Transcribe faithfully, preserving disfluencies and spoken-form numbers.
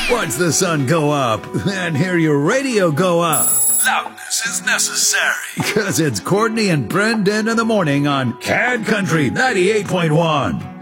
Watch the sun go up and hear your radio go up. Loudness is necessary. Cause it's Courtney and Brendan in the morning on Cad Country ninety-eight point one.